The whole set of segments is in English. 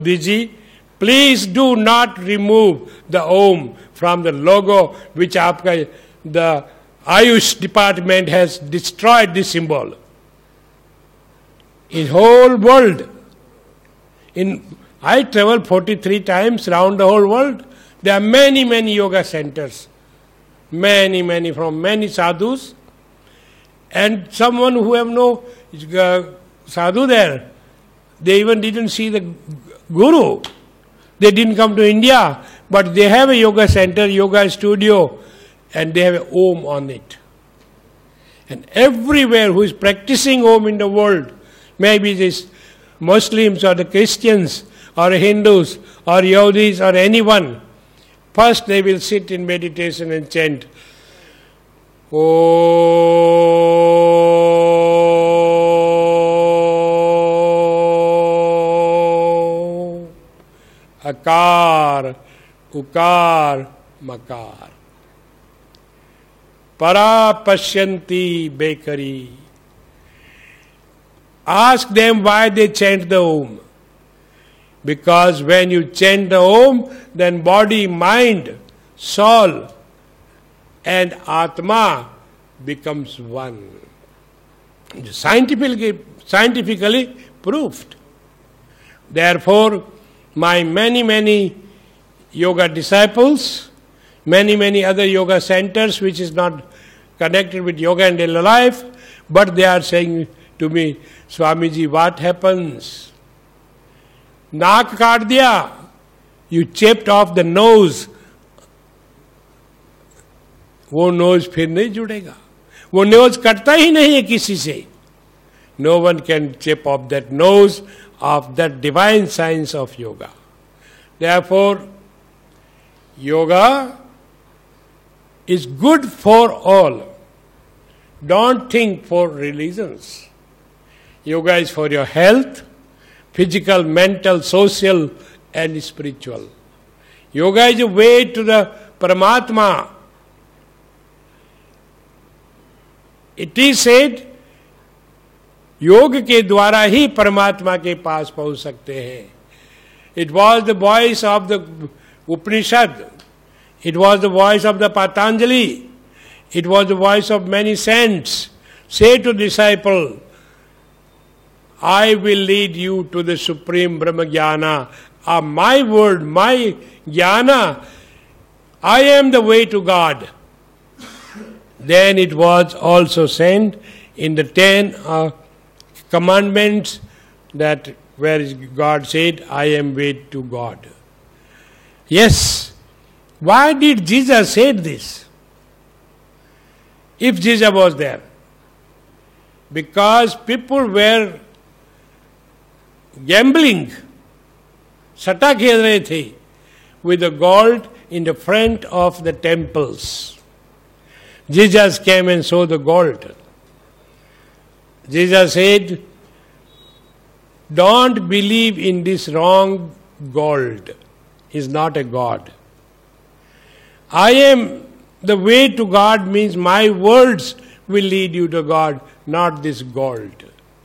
Diji, please do not remove the Om from the logo which the Ayush department has destroyed this symbol. In whole world, I traveled 43 times around the whole world. There are many, many yoga centers. Many, from many sadhus. And someone who have no sadhu there, they even didn't see the guru. They didn't come to India, but they have a yoga center, yoga studio, and they have an Om on it. And everywhere who is practicing Om in the world, maybe these Muslims or the Christians or Hindus or Yahudis or anyone, first they will sit in meditation and chant, Om Akar Ukar Makar Para Pashyanti Bekari. Ask them why they chant the Om. Because when you chant the Om, then body, mind, soul and Atma becomes one. Scientifically proved. Therefore, my many yoga disciples, many other yoga centers which is not connected with yoga and daily life, but they are saying to me, Swamiji, what happens? Naak kaat diya, you chipped off the nose. वो knows फिर नहीं जुड़ेगा, वो knows कटता ही नहीं है किसी से. No one can chip off that nose of that divine science of yoga. Therefore, yoga is good for all. Don't think for religions. Yoga is for your health, physical, mental, social and spiritual. Yoga is a way to the Paramatma. It is said, योग के द्वारा ही परमात्मा के पास पहुंच सकते हैं. It was the voice of the Upanishad. It was the voice of the Patanjali. It was the voice of many saints. Say to disciple, I will lead you to the supreme Brahma Jnana. My word, my Jnana, I am the way to God. Then it was also said in the 10 commandments that where God said, I am way to God. Yes. Why did Jesus say this? If Jesus was there. Because people were gambling, सट्टा खेल रहे थे with the gold in the front of the temples. Jesus came and saw the gold. Jesus said, don't believe in this wrong gold. He's not a God. I am the way to God means my words will lead you to God, not this gold.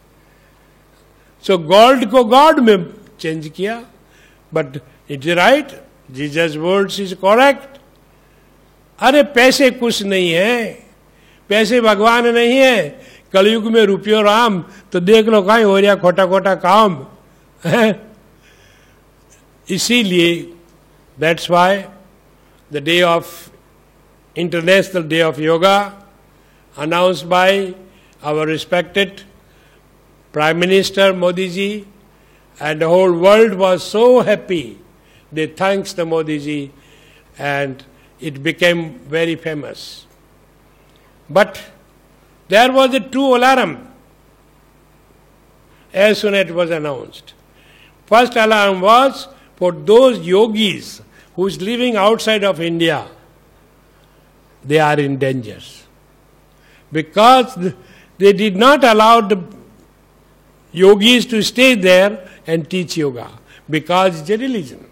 So gold ko God mein change kiya, but it's right. Jesus' words is correct. अरे पैसे कुछ नहीं है, पैसे भगवान नहीं है. कलयुग में रुपयो राम, तो देख लो कहीं हो रहा खोटा खोटा काम है. इसीलिए that's why the day of International Day of Yoga announced by our respected Prime Minister Modi ji, and the whole world was so happy. They thanks the Modi ji and it became very famous. But there was a true alarm as soon as it was announced. First alarm was for those yogis who is living outside of India. They are in danger. Because they did not allow the yogis to stay there and teach yoga. Because it's a religion.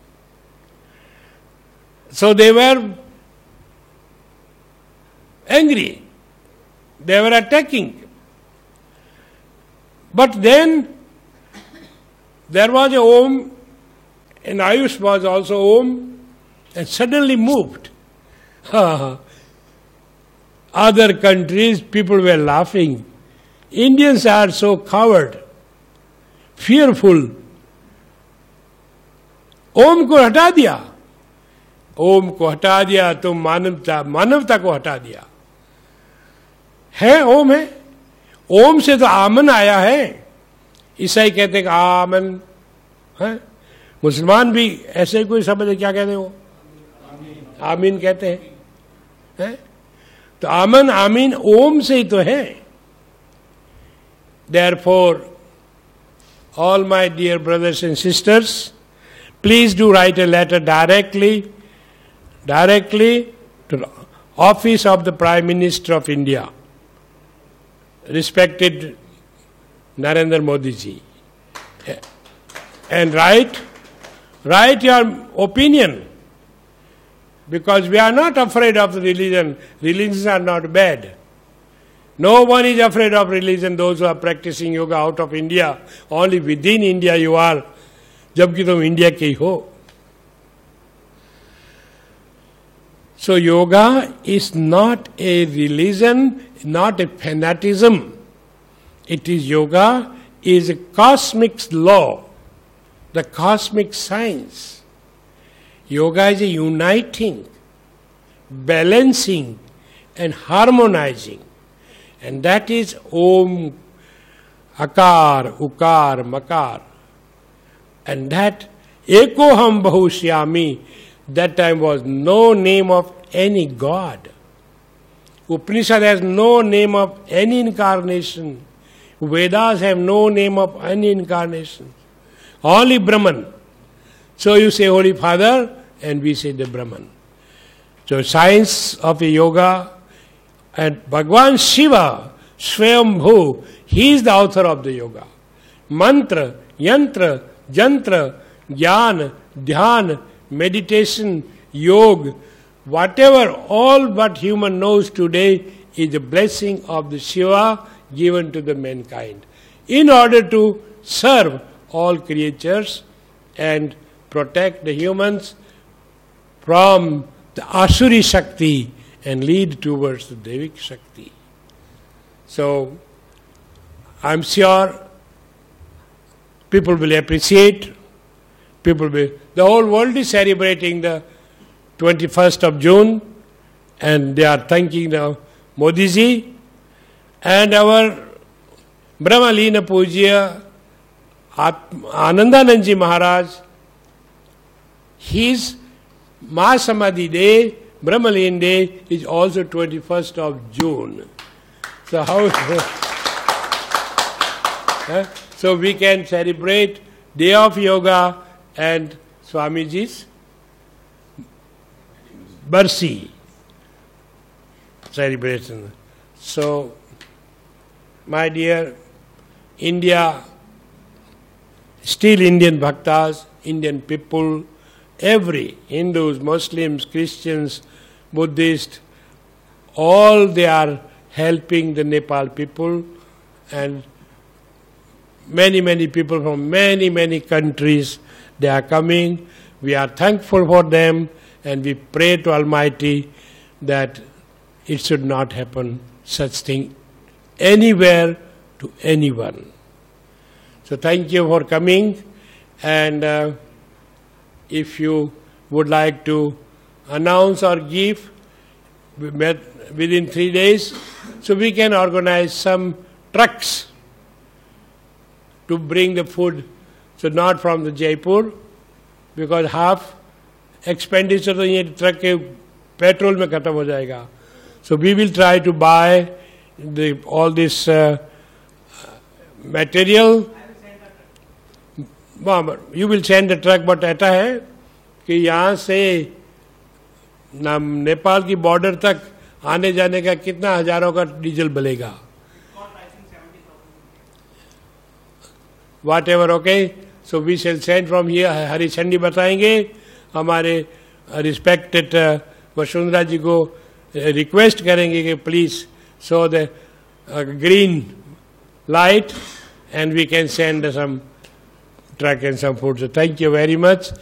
So they were angry. They were attacking. But then there was a Om And Ayush was also Om, and suddenly moved. Other countries, people were laughing. Indians are so coward, fearful. ओम को हटा दिया, ओम को हटा दिया तो मानवता को हटा दिया. है ओम है, ओम से तो आमन आया है. ईसाई कहते हैं आमन है, मुसलमान भी ऐसे कोई शब्द क्या कहते हो, आमीन कहते हैं. तो आमन आमीन ओम से ही तो है. Therefore, all my dear brothers and sisters, please do write a letter directly to the office of the Prime Minister of India, respected Narendra Modi ji, and write your opinion, because we are not afraid of the religion. Religions are not bad. No one is afraid of religion. Those who are practicing yoga out of India, only within India you are, जबकि तुम India के ही हो. So yoga is not a religion, not a fanaticism. It is yoga is a cosmic law, the cosmic science. Yoga is a uniting, balancing and harmonizing. And that is Om, Akar, Ukar, Makar. And that Ekoham Bahushyami, that time was no name of any god. Upanishad has no name of any incarnation. Vedas have no name of any incarnation. Only Brahman. So you say Holy Father and we say the Brahman. So science of a yoga, and Bhagwan Shiva, Swayambhu, he is the author of the yoga. Mantra, yantra, jantra, jnana, dhyan, meditation, yoga, whatever, all what human knows today is the blessing of the Shiva given to the mankind in order to serve all creatures and protect the humans from the Asuri Shakti and lead towards the Devik Shakti. So, I'm sure people will appreciate, the whole world is celebrating the 21st of June, and they are thanking the Modi ji and our Brahmalina Pujya Anandanand ji Maharaj. His Mahasamadhi day, Brahmalin day, is also 21st of June. So how? So we can celebrate Day of Yoga and Swamiji's Barsi celebration. So, my dear India, still Indian bhaktas, Indian people, every Hindus, Muslims, Christians, Buddhists, all they are helping the Nepal people, and many people from many countries, they are coming. We are thankful for them, and we pray to Almighty that it should not happen such thing anywhere to anyone. So thank you for coming, and if you would like to announce or give, we met within 3 days, so we can organize some trucks to bring the food. So not from the Jaipur, because half expenditure तो ये truck के petrol में खत्म हो जाएगा. So we will try to buy all this material. You will send the truck, but ऐसा है कि यहाँ से नेपाल की बॉर्डर तक आने जाने का कितना हजारों का diesel बलेगा. Whatever, okay? So we shall send from here. हरी चंडी बताएंगे. हमारे respected वसुंधरा जी को request करेंगे कि please show the green light, and we can send some truck and some food. So thank you very much.